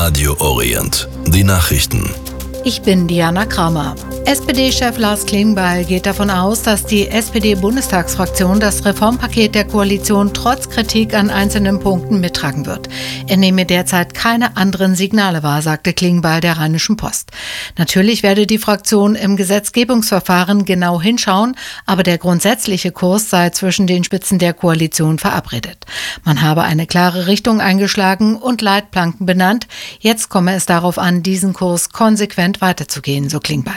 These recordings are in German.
Radio Orient. Die Nachrichten. Ich bin Diana Kramer. SPD-Chef Lars Klingbeil geht davon aus, dass die SPD-Bundestagsfraktion das Reformpaket der Koalition trotz Kritik an einzelnen Punkten mittragen wird. Er nehme derzeit keine anderen Signale wahr, sagte Klingbeil der Rheinischen Post. Natürlich werde die Fraktion im Gesetzgebungsverfahren genau hinschauen, aber der grundsätzliche Kurs sei zwischen den Spitzen der Koalition verabredet. Man habe eine klare Richtung eingeschlagen und Leitplanken benannt. Jetzt komme es darauf an, diesen Kurs konsequent weiterzugehen, so Klingbeil.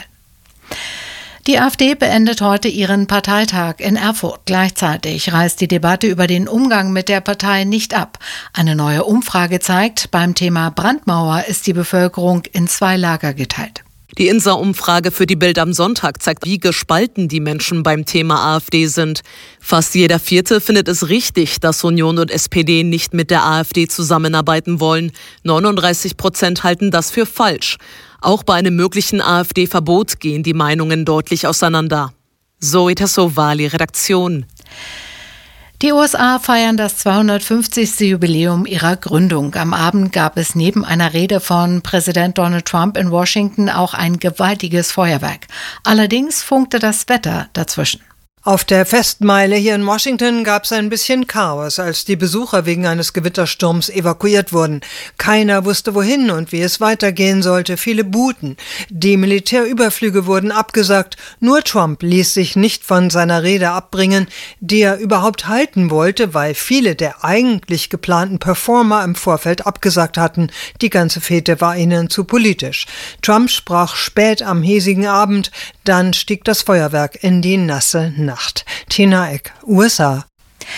Die AfD beendet heute ihren Parteitag in Erfurt. Gleichzeitig reißt die Debatte über den Umgang mit der Partei nicht ab. Eine neue Umfrage zeigt, beim Thema Brandmauer ist die Bevölkerung in zwei Lager geteilt. Die INSA-Umfrage für die Bild am Sonntag zeigt, wie gespalten die Menschen beim Thema AfD sind. Fast jeder Vierte findet es richtig, dass Union und SPD nicht mit der AfD zusammenarbeiten wollen. 39% halten das für falsch. Auch bei einem möglichen AfD-Verbot gehen die Meinungen deutlich auseinander. Zoe Tassovali, Redaktion. Die USA feiern das 250. Jubiläum ihrer Gründung. Am Abend gab es neben einer Rede von Präsident Donald Trump in Washington auch ein gewaltiges Feuerwerk. Allerdings funkte das Wetter dazwischen. Auf der Festmeile hier in Washington gab es ein bisschen Chaos, als die Besucher wegen eines Gewittersturms evakuiert wurden. Keiner wusste wohin und wie es weitergehen sollte. Viele buhten. Die Militärüberflüge wurden abgesagt. Nur Trump ließ sich nicht von seiner Rede abbringen, die er überhaupt halten wollte, weil viele der eigentlich geplanten Performer im Vorfeld abgesagt hatten. Die ganze Fete war ihnen zu politisch. Trump sprach spät am hiesigen Abend, dann stieg das Feuerwerk in die nasse Nacht. Tina Eck, USA.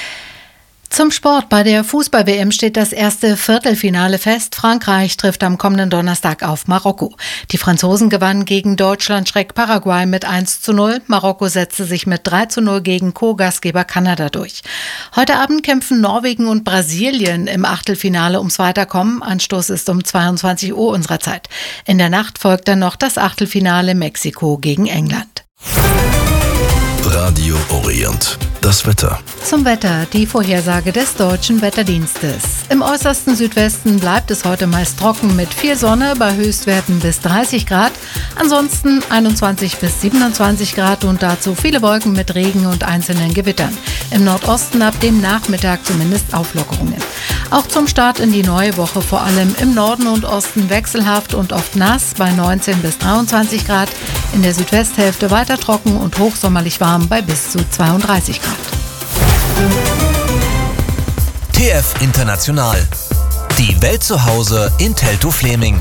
Zum Sport. Bei der Fußball-WM steht das erste Viertelfinale fest. Frankreich trifft am kommenden Donnerstag auf Marokko. Die Franzosen gewannen gegen Deutschland-Schreck Paraguay mit 1:0. Marokko setzte sich mit 3:0 gegen Co-Gastgeber Kanada durch. Heute Abend kämpfen Norwegen und Brasilien im Achtelfinale ums Weiterkommen. Anstoß ist um 22 Uhr unserer Zeit. In der Nacht folgt dann noch das Achtelfinale Mexiko gegen England. Radio Orient. Das Wetter. Zum Wetter die Vorhersage des Deutschen Wetterdienstes. Im äußersten Südwesten bleibt es heute meist trocken mit viel Sonne bei Höchstwerten bis 30 Grad. Ansonsten 21 bis 27 Grad und dazu viele Wolken mit Regen und einzelnen Gewittern. Im Nordosten ab dem Nachmittag zumindest Auflockerungen. Auch zum Start in die neue Woche vor allem im Norden und Osten wechselhaft und oft nass bei 19 bis 23 Grad. In der Südwesthälfte weiter trocken und hochsommerlich warm bei bis zu 32 Grad. TF International. Die Welt zu Hause in Teltow-Fläming.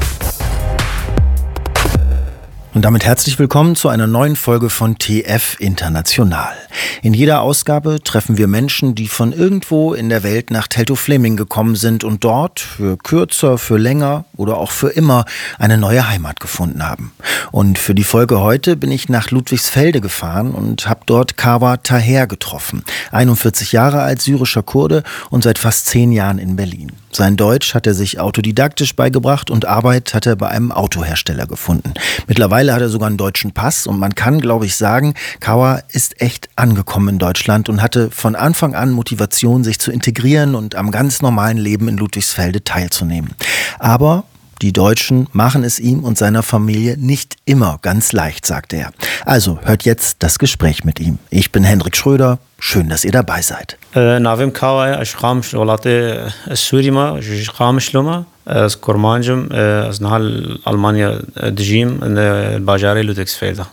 Und damit herzlich willkommen zu einer neuen Folge von TF International. In jeder Ausgabe treffen wir Menschen, die von irgendwo in der Welt nach Teltow-Fläming gekommen sind und dort für kürzer, für länger oder auch für immer eine neue Heimat gefunden haben. Und für die Folge heute bin ich nach Ludwigsfelde gefahren und habe dort Kawa Taher getroffen. 41 Jahre alt, syrischer Kurde und seit fast 10 Jahren in Berlin. Sein Deutsch hat er sich autodidaktisch beigebracht und Arbeit hat er bei einem Autohersteller gefunden. Mittlerweile hat er sogar einen deutschen Pass und man kann, glaube ich, sagen, Kawa ist echt angekommen in Deutschland und hatte von Anfang an Motivation, sich zu integrieren und am ganz normalen Leben in Ludwigsfelde teilzunehmen. Aber die Deutschen machen es ihm und seiner Familie nicht immer ganz leicht, sagt er. Also hört jetzt das Gespräch mit ihm. Ich bin Hendrik Schröder. Schön, dass ihr dabei seid. ناویم کاوای اشخامش ولات سوری ما خامش لما از کرمانجم از نهال آلمانیا دجیم الباجاري لودویگسفelde.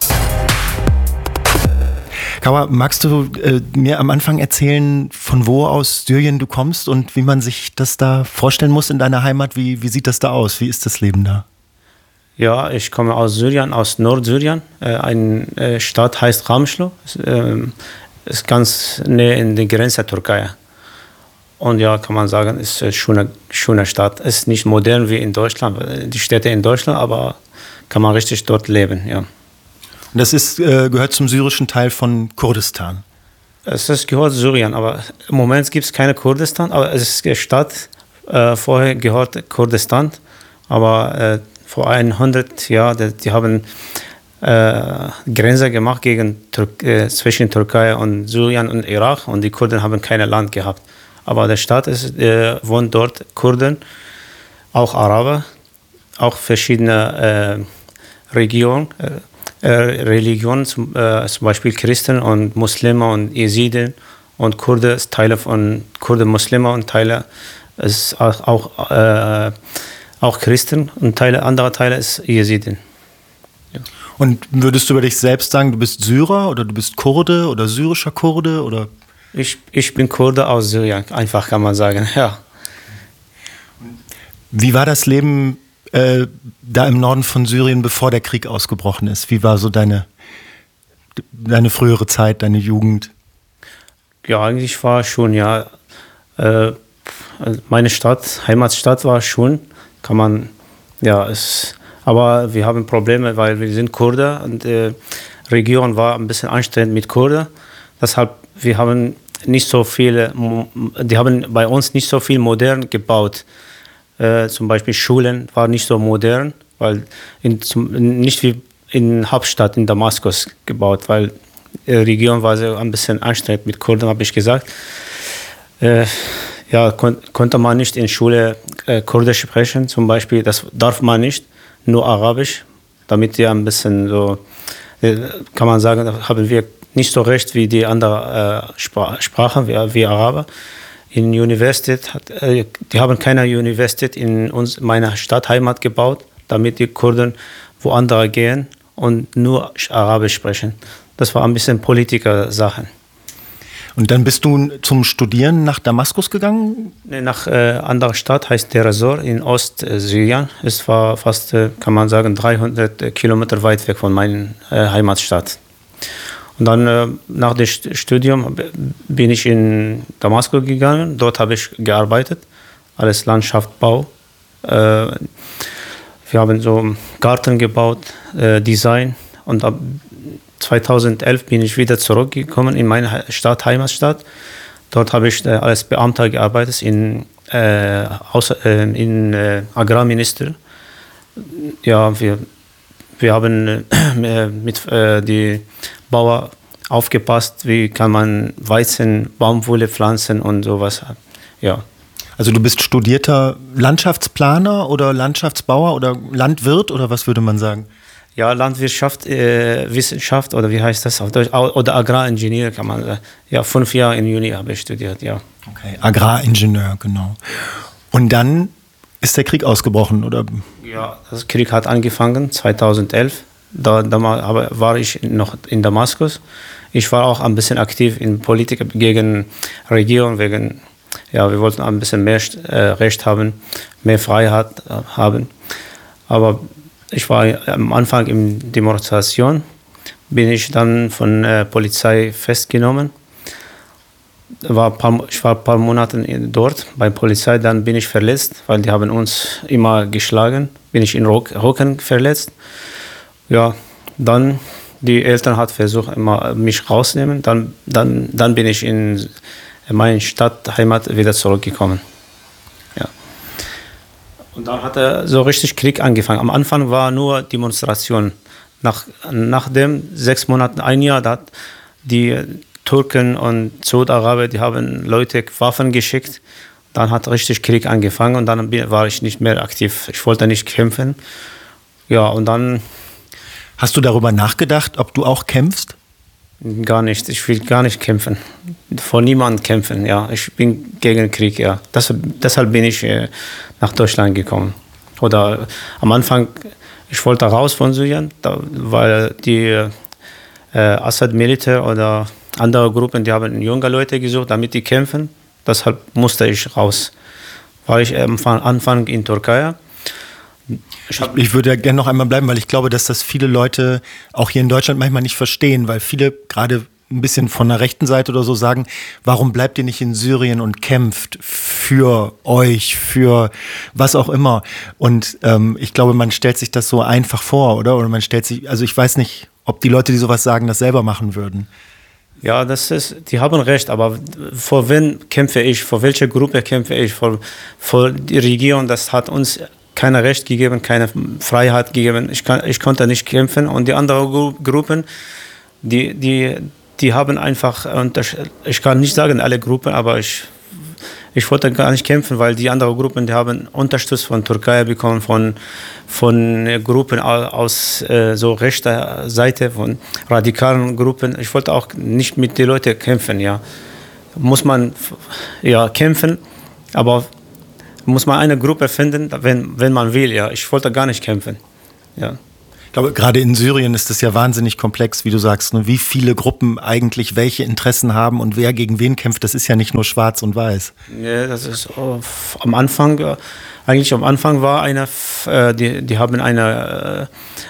Kawa, magst du mir am Anfang erzählen, von wo aus Syrien du kommst und wie man sich das da vorstellen muss in deiner Heimat? Wie sieht das da aus? Wie ist das Leben da? Ja, ich komme aus Syrien, aus Nordsyrien. Eine Stadt heißt Qamishlo. Ist ganz näher in der Grenze der Türkei. Und ja, kann man sagen, ist eine schöne Stadt. Ist nicht modern wie in Deutschland, die Städte in Deutschland, aber kann man richtig dort leben, ja. Das gehört zum syrischen Teil von Kurdistan. Gehört Syrien, aber im Moment gibt es keine Kurdistan, aber es ist eine Stadt, vorher gehört Kurdistan, aber vor 100 Jahren, die haben Grenze gemacht zwischen Türkei und Syrien und Irak und die Kurden haben kein Land gehabt. Aber der Stadt wohnen dort Kurden, auch Araber auch verschiedene Religionen, zum Beispiel Christen und Muslime und Jesiden und Kurden, Teile von Kurden, Muslime und Teile ist auch Christen und andere Teile ist Jesiden. Ja. Und würdest du über dich selbst sagen, du bist Syrer oder du bist Kurde oder syrischer Kurde? Oder? Ich bin Kurde aus Syrien, einfach kann man sagen, ja. Wie war das Leben da im Norden von Syrien, bevor der Krieg ausgebrochen ist? Wie war so deine frühere Zeit, deine Jugend? Ja, eigentlich war schon, ja, meine Heimatstadt war schon, kann man, ja, aber wir haben Probleme, weil wir sind Kurden und die Region war ein bisschen anstrengend mit Kurden. Deshalb, wir haben nicht so viele, die haben bei uns nicht so viel modern gebaut. Zum Beispiel Schulen waren nicht so modern, weil nicht wie in Hauptstadt in Damaskus gebaut, weil die Region war so ein bisschen anstrengend mit Kurden, habe ich gesagt. Ja, konnte man nicht in Schule Kurdisch sprechen, zum Beispiel, das darf man nicht, nur Arabisch, damit die ein bisschen so, kann man sagen, haben wir nicht so recht wie die anderen Sprachen, wie Araber. In Universität, die haben keine Universität in meiner Stadt Heimat gebaut, damit die Kurden woanders gehen und nur Arabisch sprechen. Das war ein bisschen Politiker-Sache. Und dann bist du zum Studieren nach Damaskus gegangen? Nach anderer Stadt, heißt Deir ez-Zor in Ostsyrien. Es war fast, kann man sagen, 300 Kilometer weit weg von meiner Heimatstadt. Und dann nach dem Studium bin ich in Damaskus gegangen. Dort habe ich gearbeitet, alles Landschaftsbau. Wir haben so einen Garten gebaut, Design. Und ab 2011 bin ich wieder zurückgekommen in meine Heimatstadt. Dort habe ich als Beamter gearbeitet in Agrarminister. Ja, wir haben mit die Bauern aufgepasst, wie kann man Weizen, Baumwolle pflanzen und sowas. Ja. Also du bist studierter Landschaftsplaner oder Landschaftsbauer oder Landwirt oder was würde man sagen? Ja, Landwirtschaft, Wissenschaft oder wie heißt das auf Deutsch? Oder Agraringenieur kann man sagen. Ja, 5 Jahre in Juni habe ich studiert, ja. Okay, Agraringenieur, genau. Und dann ist der Krieg ausgebrochen, oder? Ja, der Krieg hat angefangen 2011. Damals war ich noch in Damaskus. Ich war auch ein bisschen aktiv in Politik gegen Regierung, wir wollten ein bisschen mehr Recht haben, mehr Freiheit haben. Aber ich war am Anfang in Demonstration, bin ich dann von der Polizei festgenommen. Ich war ein paar Monate dort bei der Polizei, dann bin ich verletzt, weil die haben uns immer geschlagen, bin ich in Rücken verletzt. Ja, dann die Eltern hat versucht, immer mich rauszunehmen. Dann bin ich in meine Heimat wieder zurückgekommen. Ja. Und dann hat so richtig Krieg angefangen. Am Anfang war nur Demonstration. Nach dem 6 Monaten, ein Jahr, da hat die Türken und Saudi-Araber, die haben Leute Waffen geschickt. Dann hat richtig Krieg angefangen und dann war ich nicht mehr aktiv. Ich wollte nicht kämpfen. Ja, und dann... Hast du darüber nachgedacht, ob du auch kämpfst? Gar nicht. Ich will gar nicht kämpfen. Vor niemandem kämpfen, ja. Ich bin gegen Krieg, ja. Deshalb bin ich nach Deutschland gekommen. Oder am Anfang, ich wollte raus von Syrien, weil die Assad-Militär oder andere Gruppen, die haben junge Leute gesucht, damit die kämpfen. Deshalb musste ich raus. War ich am Anfang in Türkei. Ich würde ja gerne noch einmal bleiben, weil ich glaube, dass das viele Leute auch hier in Deutschland manchmal nicht verstehen, weil viele gerade ein bisschen von der rechten Seite oder so sagen, warum bleibt ihr nicht in Syrien und kämpft für euch, für was auch immer. Und ich glaube, man stellt sich das so einfach vor, oder? Oder man stellt sich, also ich weiß nicht, ob die Leute, die sowas sagen, das selber machen würden. Ja, die haben recht, aber vor wen kämpfe ich? Vor welcher Gruppe kämpfe ich? Vor die Regierung, das hat uns kein Recht gegeben, keine Freiheit gegeben. Ich konnte nicht kämpfen. Und die anderen Gruppen, die haben einfach, ich kann nicht sagen alle Gruppen, aber ich wollte gar nicht kämpfen, weil die anderen Gruppen, die haben Unterstützung von Türkei bekommen, von Gruppen aus so rechter Seite, von radikalen Gruppen. Ich wollte auch nicht mit den Leuten kämpfen, ja. Muss man ja kämpfen, aber muss man eine Gruppe finden, wenn man will, ja. Ich wollte gar nicht kämpfen, ja. Ich glaube, gerade in Syrien ist es ja wahnsinnig komplex, wie du sagst, ne? Wie viele Gruppen eigentlich welche Interessen haben und wer gegen wen kämpft. Das ist ja nicht nur schwarz und weiß. Ja, das ist am Anfang war eine, die haben eine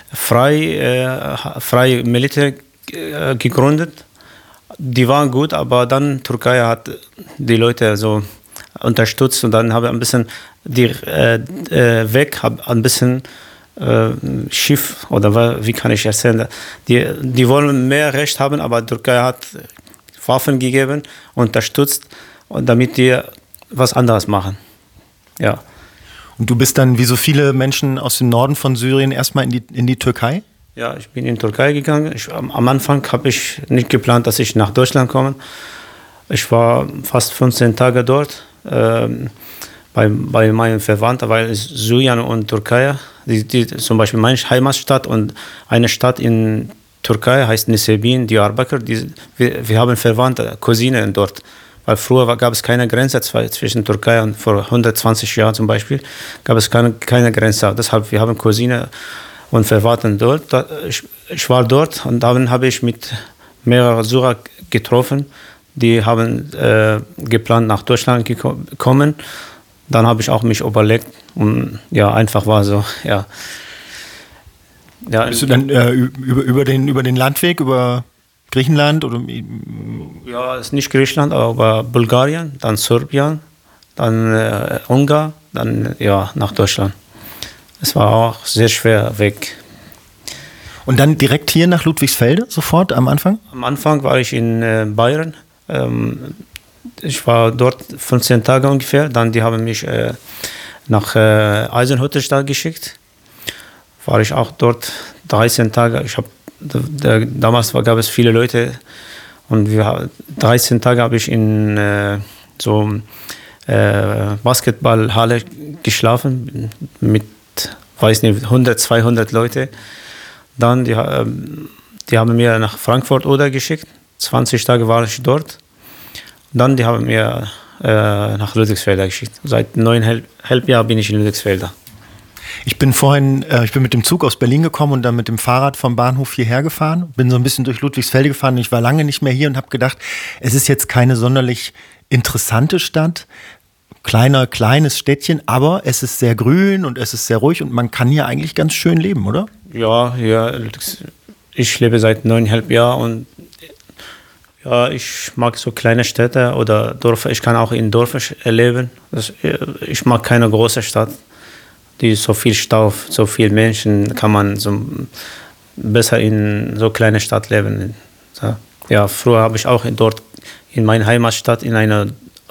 freie Militär gegründet. Die waren gut, aber dann Türkei hat die Leute so unterstützt und dann habe ich ein bisschen ein bisschen Schiff, oder wie kann ich erzählen, die wollen mehr Recht haben, aber Türkei hat Waffen gegeben, unterstützt, und damit die was anderes machen. Ja. Und du bist dann, wie so viele Menschen aus dem Norden von Syrien, erstmal in die Türkei? Ja, ich bin in die Türkei gegangen. Am Anfang habe ich nicht geplant, dass ich nach Deutschland komme. Ich war fast 15 Tage dort. Bei meinen Verwandten, weil es Syrien und Türkei, die zum Beispiel meine Heimatstadt und eine Stadt in Türkei heißt Nisebin, Diyarbakır. Wir haben Verwandte, Cousinen dort. Weil früher gab es keine Grenze zwischen Türkei und vor 120 Jahren zum Beispiel gab es keine Grenze. Deshalb wir haben Cousinen und Verwandten dort. Ich war dort und dann habe ich mit mehreren Syrer getroffen. Die haben geplant, nach Deutschland kommen. Dann habe ich auch mich überlegt und ja, einfach war so, ja. Bist du dann über den Landweg, über Griechenland? Oder? Ja, ist nicht Griechenland, aber Bulgarien, dann Serbien, dann Ungarn, dann ja, nach Deutschland. Es war auch sehr schwer weg. Und dann direkt hier nach Ludwigsfelde, sofort am Anfang? Am Anfang war ich in Bayern. Ich war dort 15 Tage ungefähr. Dann die haben mich nach Eisenhüttenstadt geschickt. War ich auch dort 13 Tage. Damals gab es viele Leute und 13 Tage habe ich in Basketballhalle geschlafen mit, weiß nicht, 100, 200 Leute. Dann die haben mir nach Frankfurt oder geschickt. 20 Tage war ich dort. Dann die haben mir nach Ludwigsfelde geschickt. Seit 9,5 Jahren bin ich in Ludwigsfelde. Ich bin mit dem Zug aus Berlin gekommen und dann mit dem Fahrrad vom Bahnhof hierher gefahren. Bin so ein bisschen durch Ludwigsfelde gefahren und ich war lange nicht mehr hier und habe gedacht, es ist jetzt keine sonderlich interessante Stadt. Kleines Städtchen, aber es ist sehr grün und es ist sehr ruhig und man kann hier eigentlich ganz schön leben, oder? Ja, ich lebe seit 9,5 Jahren und ja, ich mag so kleine Städte oder Dörfer. Ich kann auch in Dörfern leben. Ich mag keine große Stadt, die so viel Stau, so viele Menschen, kann man so besser in so kleine Stadt leben. Ja, früher habe ich auch dort in meiner Heimatstadt in einer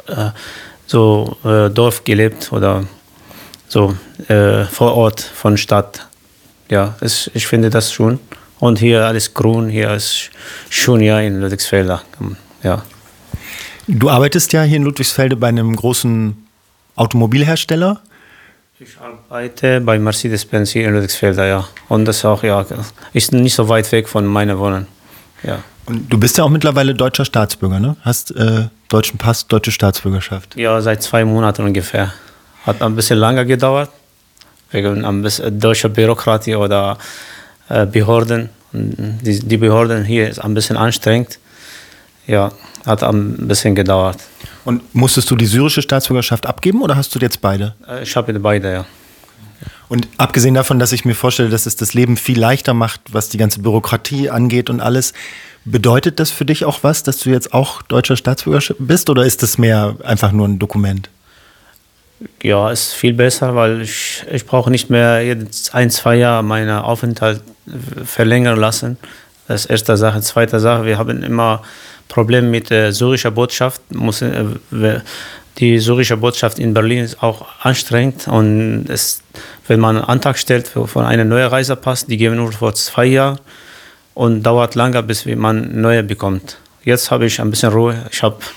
Dorf gelebt oder so vor Ort von Stadt. Ja, ich finde das schon. Und hier alles grün, hier ist schön, ja, in Ludwigsfelde. Ja. Du arbeitest ja hier in Ludwigsfelde bei einem großen Automobilhersteller. Ich arbeite bei Mercedes-Benz hier in Ludwigsfelde, ja. Und das auch, ja, ist nicht so weit weg von meiner Wohnung. Ja. Und du bist ja auch mittlerweile deutscher Staatsbürger, ne? Hast deutschen Pass, deutsche Staatsbürgerschaft. Ja, seit 2 Monaten ungefähr. Hat ein bisschen länger gedauert, wegen ein bisschen deutscher Bürokratie oder Behörden. Die Behörden hier ist ein bisschen anstrengend. Ja, hat ein bisschen gedauert. Und musstest du die syrische Staatsbürgerschaft abgeben oder hast du jetzt beide? Ich habe beide, ja. Und abgesehen davon, dass ich mir vorstelle, dass es das Leben viel leichter macht, was die ganze Bürokratie angeht und alles, bedeutet das für dich auch was, dass du jetzt auch deutscher Staatsbürger bist oder ist das mehr einfach nur ein Dokument? Ja, ist viel besser, weil ich brauche nicht mehr jetzt 1-2 Jahre meinen Aufenthalt verlängern lassen. Das ist erste Sache. Zweite Sache, wir haben immer Probleme mit der syrischen Botschaft. Die syrische Botschaft in Berlin ist auch anstrengend und wenn man einen Antrag stellt für einen neuen Reisepass, die geben nur vor 2 Jahren und dauert lange, bis man einen neuen bekommt. Jetzt habe ich ein bisschen Ruhe. Ich habe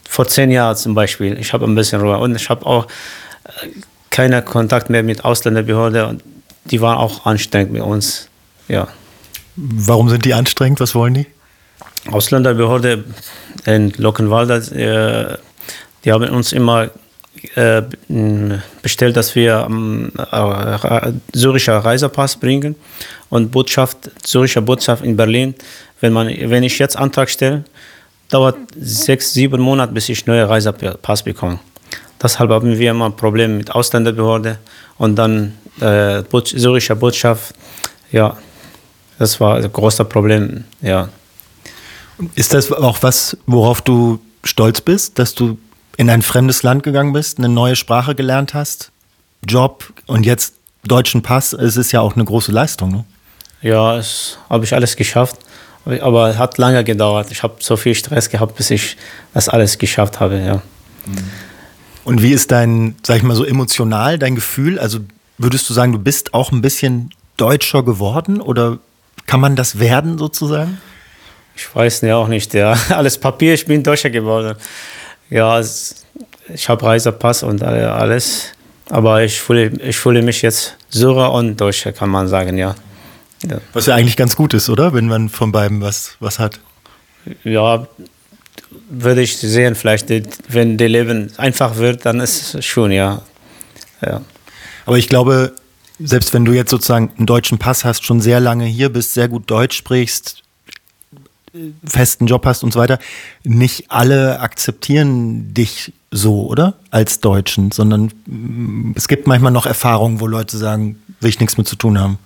vor 10 Jahren zum Beispiel. Ich habe ein bisschen Ruhe und ich habe auch keinen Kontakt mehr mit Ausländerbehörden und die waren auch anstrengend mit uns. Ja. Warum sind die anstrengend? Was wollen die? Ausländerbehörde in Luckenwalde, die haben uns immer bestellt, dass wir syrischer Reisepass bringen und syrische Botschaft in Berlin. Wenn ich jetzt Antrag stelle, dauert 6-7 Monate, bis ich neue Reisepass bekomme. Deshalb haben wir immer Probleme mit Ausländerbehörde und dann syrische Botschaft. Ja, das war ein großes Problem. Ja. Ist das auch was, worauf du stolz bist, dass du in ein fremdes Land gegangen bist, eine neue Sprache gelernt hast, Job und jetzt deutschen Pass? Es ist ja auch eine große Leistung, ne? Ja, das habe ich alles geschafft, aber es hat lange gedauert. Ich habe so viel Stress gehabt, bis ich das alles geschafft habe, ja. Und wie ist dein, sag ich mal so emotional, dein Gefühl? Also würdest du sagen, du bist auch ein bisschen Deutscher geworden oder kann man das werden sozusagen? Ich weiß auch nicht, ja. Alles Papier, ich bin Deutscher geworden. Ja, ich habe Reisepass und alles, aber ich fühle mich jetzt Syrer und Deutscher, kann man sagen, ja. Was ja eigentlich ganz gut ist, oder? Wenn man von beiden was hat. Ja, würde ich sehen, vielleicht, wenn das Leben einfach wird, dann ist es schon, ja. Aber ich glaube, selbst wenn du jetzt sozusagen einen deutschen Pass hast, schon sehr lange hier bist, sehr gut Deutsch sprichst, festen Job hast und so weiter, nicht alle akzeptieren dich so, oder? Als Deutschen, sondern es gibt manchmal noch Erfahrungen, wo Leute sagen, will ich nichts mit zu tun haben.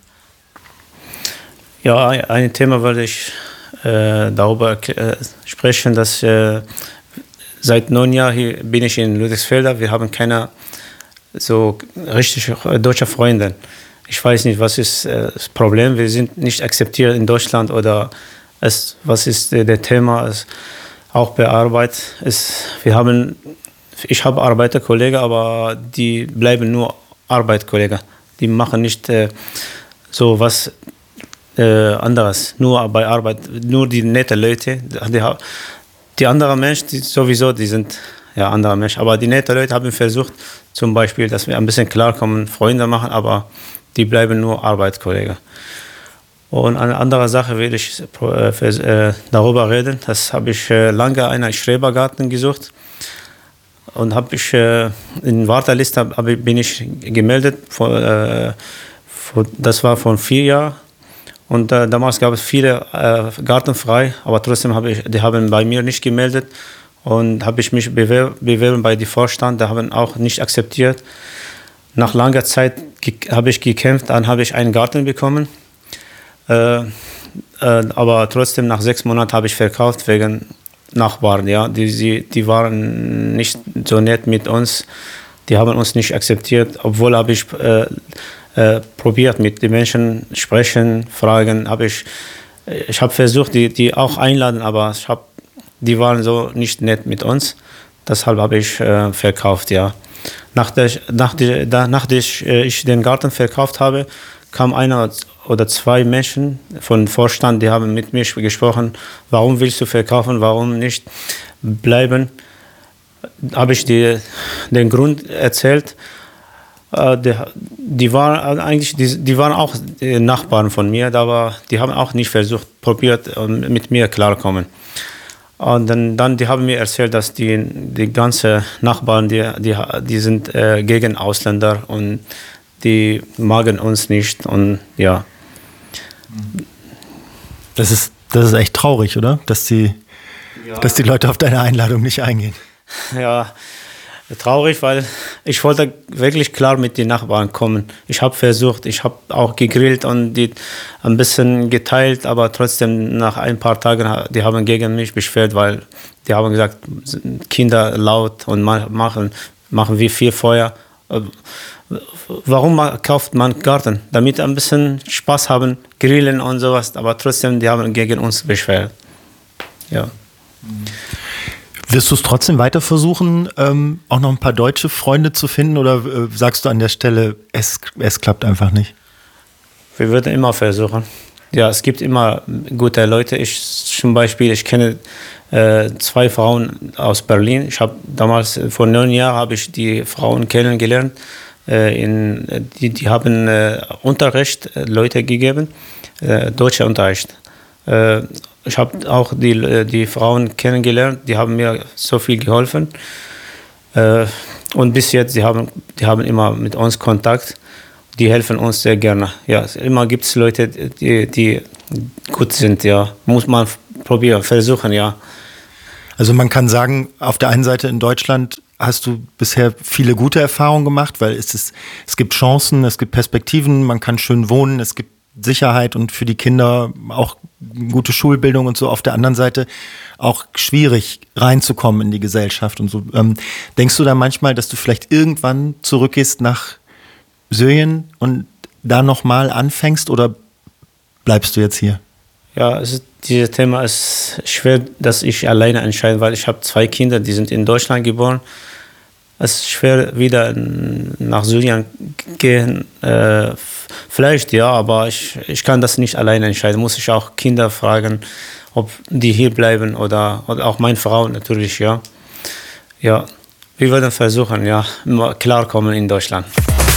Ja, ein Thema würde ich darüber sprechen, dass seit 9 Jahren hier bin ich in Ludwigsfelde. Wir haben keine so richtig deutsche Freunde. Ich weiß nicht, was ist das Problem. Wir sind nicht akzeptiert in Deutschland oder was ist das Thema? Auch bei Arbeit. Ich habe Arbeiterkollegen, aber die bleiben nur Arbeitskollegen. Die machen nicht so was anderes. Nur bei Arbeit, nur die netten Leute. Die anderen Menschen, die sind ja andere Menschen. Aber die netten Leute haben versucht, zum Beispiel, dass wir ein bisschen klarkommen, Freunde machen, aber die bleiben nur Arbeitskollegen. Und eine andere Sache will ich darüber reden. Das habe ich lange einen Schrebergarten gesucht und habe ich in Warteliste bin ich gemeldet. Das war vor 4 Jahren und damals gab es viele Garten frei, aber trotzdem die haben bei mir nicht gemeldet und habe ich mich beworben bei dem Vorstand. Die haben auch nicht akzeptiert. Nach langer Zeit habe ich gekämpft, dann habe ich einen Garten bekommen. Aber trotzdem nach 6 Monaten habe ich verkauft wegen Nachbarn. Ja, die waren nicht so nett mit uns. Die haben uns nicht akzeptiert, obwohl habe ich probiert mit den Menschen sprechen, fragen. Ich habe versucht, die auch einladen, aber die waren so nicht nett mit uns. Deshalb habe ich verkauft. Ja. Nachdem ich den Garten verkauft habe, kam einer oder 2 Menschen vom Vorstand, die haben mit mir gesprochen, warum willst du verkaufen, warum nicht bleiben. Habe ich den Grund erzählt. Die waren auch Nachbarn von mir, aber die haben auch nicht probiert, mit mir klarkommen. Und dann die haben mir erzählt, dass die ganzen Nachbarn, die sind gegen Ausländer und die mögen uns nicht und ja. Das ist echt traurig, oder? Dass die Leute auf deine Einladung nicht eingehen. Ja, traurig, weil ich wollte wirklich klar mit den Nachbarn kommen. Ich habe versucht, ich habe auch gegrillt und die ein bisschen geteilt, aber trotzdem nach ein paar Tagen, die haben gegen mich beschwert, weil die haben gesagt, Kinder laut und machen wie viel Feuer. Warum kauft man Garten? Damit ein bisschen Spaß haben, grillen und sowas, aber trotzdem, die haben gegen uns beschwert. Ja. Wirst du es trotzdem weiter versuchen, auch noch ein paar deutsche Freunde zu finden, oder sagst du an der Stelle, es klappt einfach nicht? Wir würden immer versuchen. Ja, es gibt immer gute Leute. Zum Beispiel, ich kenne 2 Frauen aus Berlin. Ich habe damals, vor 9 Jahren, habe ich die Frauen kennengelernt. Die haben Unterricht, Leute gegeben, deutscher Unterricht. Ich habe auch die Frauen kennengelernt, die haben mir so viel geholfen. Und bis jetzt, die haben immer mit uns Kontakt, die helfen uns sehr gerne. Ja, immer gibt es Leute, die gut sind, ja. Muss man probieren, versuchen, ja. Also man kann sagen, auf der einen Seite in Deutschland hast du bisher viele gute Erfahrungen gemacht, weil es gibt Chancen, es gibt Perspektiven, man kann schön wohnen, es gibt Sicherheit und für die Kinder auch gute Schulbildung und so. Auf der anderen Seite auch schwierig reinzukommen in die Gesellschaft und so. Denkst du da manchmal, dass du vielleicht irgendwann zurückgehst nach Syrien und da nochmal anfängst oder bleibst du jetzt hier? Ja, dieses Thema ist schwer, dass ich alleine entscheide, weil ich habe 2 Kinder, die sind in Deutschland geboren. Es ist schwer, wieder nach Syrien gehen. Vielleicht ja, aber ich kann das nicht alleine entscheiden. Muss ich auch Kinder fragen, ob die hier bleiben oder auch meine Frau natürlich, ja. Ja, wir werden versuchen, ja, klarkommen in Deutschland.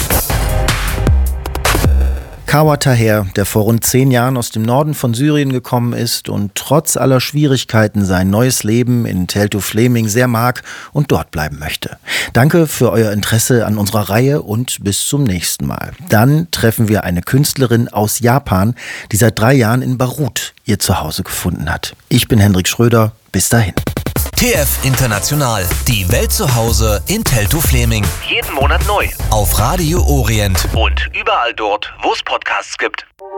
Kawa Taher, der vor rund 10 Jahren aus dem Norden von Syrien gekommen ist und trotz aller Schwierigkeiten sein neues Leben in Teltow-Fläming sehr mag und dort bleiben möchte. Danke für euer Interesse an unserer Reihe und bis zum nächsten Mal. Dann treffen wir eine Künstlerin aus Japan, die seit 3 Jahren in Beirut ihr Zuhause gefunden hat. Ich bin Hendrik Schröder. Bis dahin. TF International. Die Welt zu Hause in Teltow-Fläming. Jeden Monat neu. Auf Radio Orient. Und überall dort, wo es Podcasts gibt.